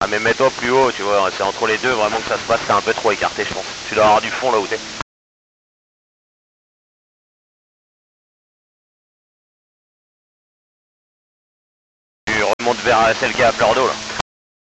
Ah mais mets-toi plus haut, tu vois, c'est entre les deux vraiment que ça se passe, t'es un peu trop écarté je pense. Tu dois avoir du fond là où t'es. Tu remontes vers celle qui est à fleur d'eau là.